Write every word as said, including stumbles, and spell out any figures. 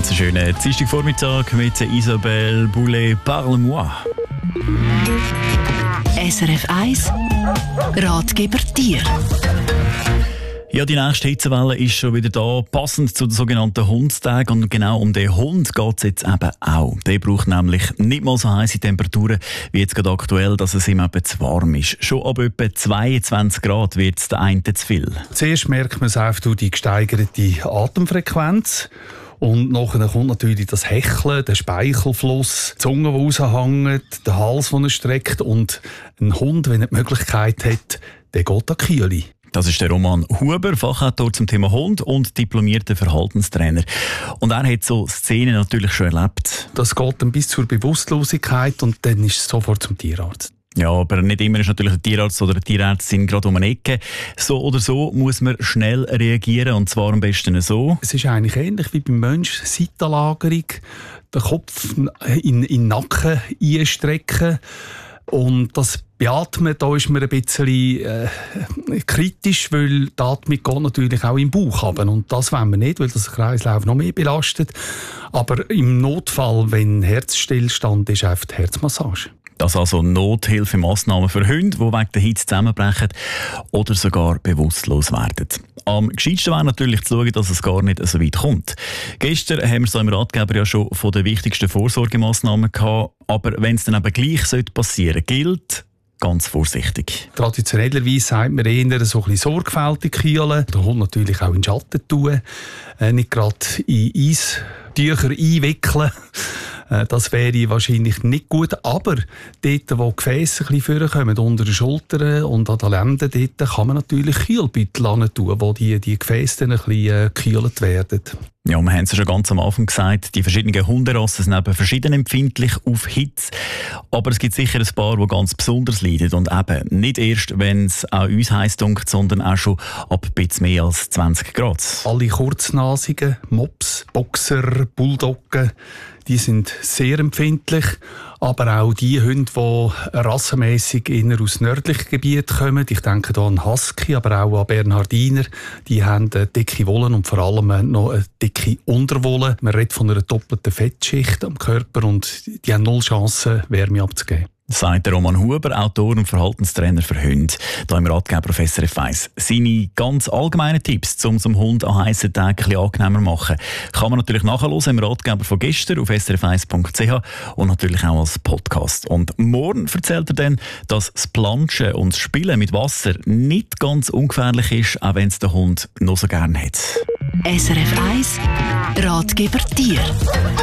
ganz schönen Dienstagvormittag mit Isabelle Boulay, Parle-moi. S R F eins Ratgeber Tier. Ja, die nächste Hitzewelle ist schon wieder da, passend zu den sogenannten Hundstagen. Und genau um den Hund geht es jetzt eben auch. Der braucht nämlich nicht mal so heisse Temperaturen wie jetzt gerade aktuell, dass es ihm eben zu warm ist. Schon ab etwa zweiundzwanzig Grad wird es der einen zu viel. Zuerst merkt man es einfach durch die gesteigerte Atemfrequenz. Und nachher kommt natürlich das Hecheln, der Speichelfluss, die Zunge, die raushängt, der Hals, den er streckt. Und ein Hund, wenn er die Möglichkeit hat, der geht an die Kühle. Das ist der Roman Huber, Fachautor zum Thema Hund und diplomierter Verhaltenstrainer. Und er hat so Szenen natürlich schon erlebt. Das geht dann bis zur Bewusstlosigkeit und dann ist es sofort zum Tierarzt. Ja, aber nicht immer ist natürlich ein Tierarzt oder eine Tierärztin gerade um eine Ecke. So oder so muss man schnell reagieren, und zwar am besten so. Es ist eigentlich ähnlich wie beim Menschen, Seitenlagerung, den Kopf in, in den Nacken einstrecken. Und das Beatmen, da ist man ein bisschen äh, kritisch, weil die Atmung geht natürlich auch im Bauch runter. Und das wollen wir nicht, weil das den Kreislauf noch mehr belastet. Aber im Notfall, wenn Herzstillstand ist, einfach die Herzmassage. Das also Nothilfemaßnahmen für Hunde, die wegen der Hitze zusammenbrechen oder sogar bewusstlos werden. Am gescheitsten wäre natürlich zu schauen, dass es gar nicht so weit kommt. Gestern haben wir es im Ratgeber ja schon von den wichtigsten Vorsorgemaßnahmen gehabt. Aber wenn es dann eben gleich passieren sollte, gilt ganz vorsichtig. Traditionellerweise sagt man eher so ein bisschen sorgfältig kühlen. Der Hund natürlich auch in den Schatten tun. Äh, nicht gerade in Eistücher einwickeln. Das wäre wahrscheinlich nicht gut, aber dort, wo die Gefäße ein bisschen vorkommen, unter den Schultern und an den Lenden, dort kann man natürlich Kühlbeutel tun, wo die, die Gefäße dann ein bisschen gekühlt werden. Ja, wir haben es ja schon ganz am Anfang gesagt, die verschiedenen Hunderassen sind eben verschieden empfindlich auf Hitze. Aber es gibt sicher ein paar, die ganz besonders leiden. Und eben nicht erst, wenn es auch uns heiß dunkt, sondern auch schon ab ein bisschen mehr als zwanzig Grad. Alle Kurznasigen, Mops, Boxer, Bulldoggen, die sind sehr empfindlich. Aber auch die Hunde, die rassenmässig eher aus nördlichen Gebieten kommen, ich denke hier an Husky, aber auch an Bernhardiner, die haben eine dicke Wolle und vor allem noch eine dicke Unterwolle. Man redet von einer doppelten Fettschicht am Körper und die haben null Chance, Wärme abzugeben. Sagt der Roman Huber, Autor und Verhaltenstrainer für Hunde, hier im Ratgeber auf S R F eins. Seine ganz allgemeinen Tipps, um es dem Hund an heissen Tagen ein bisschen angenehmer zu machen, kann man natürlich nachhören im Ratgeber von gestern auf s r f eins punkt c h und natürlich auch als Podcast. Und morgen erzählt er dann, dass das Planschen und das Spielen mit Wasser nicht ganz ungefährlich ist, auch wenn es der Hund noch so gerne hat. S R F eins Ratgeber Tier.